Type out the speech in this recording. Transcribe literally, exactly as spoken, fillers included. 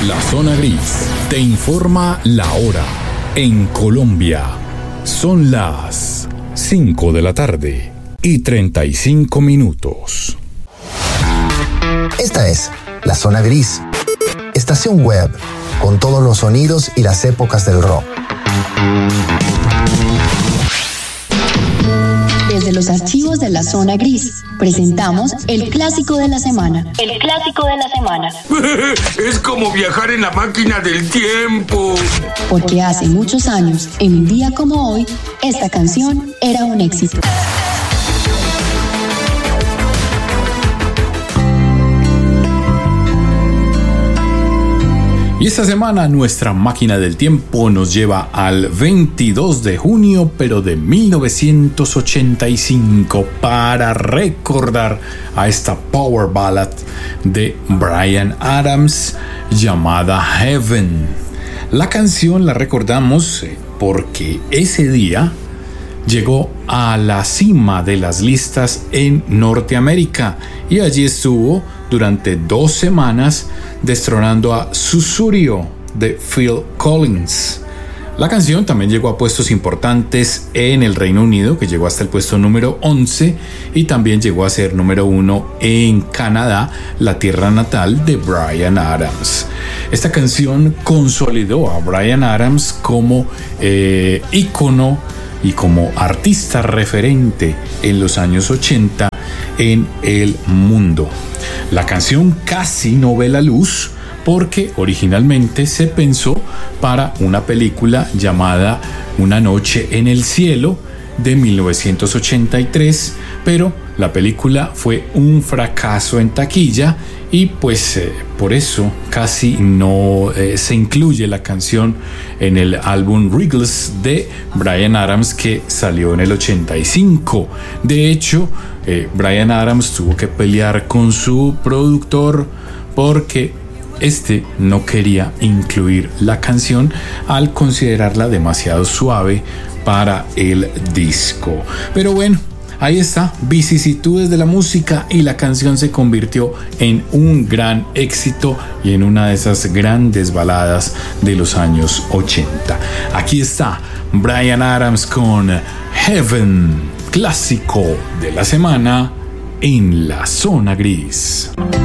La Zona Gris te informa la hora. En Colombia son las cinco de la tarde y treinta y cinco minutos. Esta es La Zona Gris, estación web con todos los sonidos y las épocas del rock. Desde los archivos de La Zona Gris, presentamos el clásico de la semana. El clásico de la semana. Es como viajar en la máquina del tiempo. Porque hace muchos años, en un día como hoy, esta canción era un éxito. Y esta semana nuestra máquina del tiempo nos lleva al veintidós de junio, pero de mil novecientos ochenta y cinco, para recordar a esta power ballad de Bryan Adams llamada Heaven. La canción la recordamos porque ese día llegó a la cima de las listas en Norteamérica y allí estuvo durante dos semanas destronando a Susurio de Phil Collins. La canción también llegó a puestos importantes en el Reino Unido, que llegó hasta el puesto número once, y también llegó a ser número uno en Canadá, la tierra natal de Bryan Adams. Esta canción consolidó a Bryan Adams como eh, ícono y como artista referente en los años ochenta en el mundo. La canción casi no ve la luz porque originalmente se pensó para una película llamada Una noche en el cielo de mil novecientos ochenta y tres, pero la película fue un fracaso en taquilla y pues eh, por eso casi no eh, se incluye la canción en el álbum Regals de Bryan Adams, que salió en el ochenta y cinco. De hecho, eh, Bryan Adams tuvo que pelear con su productor porque este no quería incluir la canción al considerarla demasiado suave para el disco. Pero bueno, ahí está, vicisitudes de la música, y la canción se convirtió en un gran éxito y en una de esas grandes baladas de los años ochenta. Aquí está Bryan Adams con Heaven, clásico de la semana en La Zona Gris.